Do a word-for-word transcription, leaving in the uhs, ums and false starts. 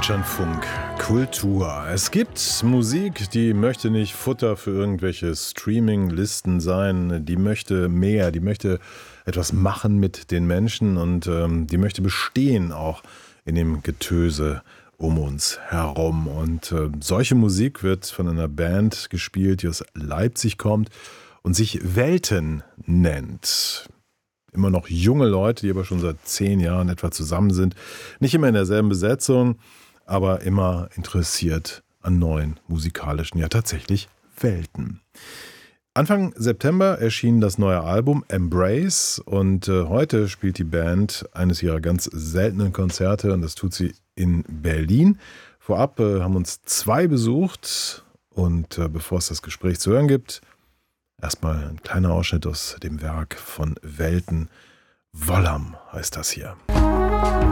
Deutschlandfunk Kultur. Es gibt Musik, die möchte nicht Futter für irgendwelche Streaming-Listen sein. Die möchte mehr, die möchte etwas machen mit den Menschen und ähm, die möchte bestehen auch in dem Getöse um uns herum. Und äh, solche Musik wird von einer Band gespielt, die aus Leipzig kommt und sich Welten nennt. Immer noch junge Leute, die aber schon seit zehn Jahren etwa zusammen sind. Nicht immer in derselben Besetzung, aber immer interessiert an neuen musikalischen, ja tatsächlich Welten. Anfang September erschien das neue Album Embrace und äh, heute spielt die Band eines ihrer ganz seltenen Konzerte und das tut sie in Berlin. Vorab äh, haben uns zwei besucht und äh, bevor es das Gespräch zu hören gibt, erstmal ein kleiner Ausschnitt aus dem Werk von Welten. Wollam heißt das hier.